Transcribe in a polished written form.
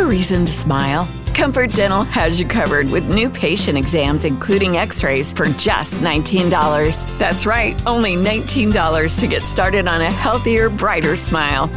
reason to smile? Comfort Dental has you covered with new patient exams, including x-rays, for just $19. That's right, only $19 to get started on a healthier, brighter smile.